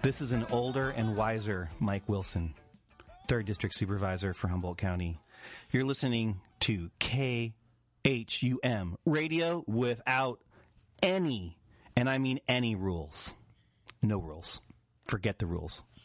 This is an older and wiser Mike Wilson, 3rd District Supervisor for Humboldt County. You're listening to KHUM Radio without any, and I mean any rules. No rules. Forget the rules.